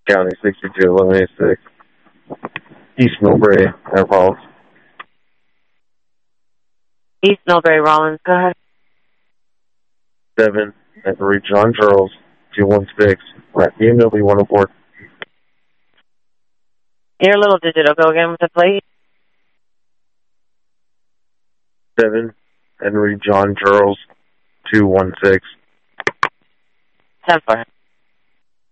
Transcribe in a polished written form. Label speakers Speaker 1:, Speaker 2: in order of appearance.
Speaker 1: County 621186. East Millbrae, Air Rollins.
Speaker 2: East Millbrae, Rollins, go ahead.
Speaker 1: 7, Henry John Charles, 216, right, BMW 104.
Speaker 2: Your little digital, go again with the plate.
Speaker 1: 7, Henry John Charles, 216.
Speaker 2: 10-4.